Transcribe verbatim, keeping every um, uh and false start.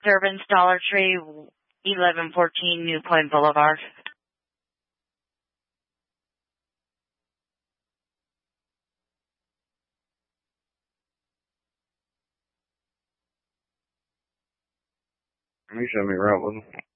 Durbin's Dollar Tree, eleven fourteen New Point Boulevard. You showed me right, wasn't it?